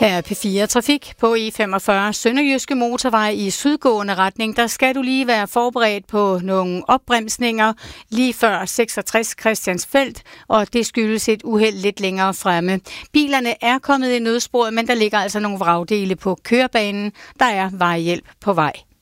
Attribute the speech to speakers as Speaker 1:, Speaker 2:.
Speaker 1: Her er P4 Trafik på E45 Sønderjyske Motorvej i sydgående retning. Der skal du lige være forberedt på nogle opbremsninger lige før 66 Christiansfeld, og det skyldes et uheld lidt længere fremme. Bilerne er kommet i nødsporet, men der ligger altså nogle vragdele på kørebanen. Der er vejhjælp på vej.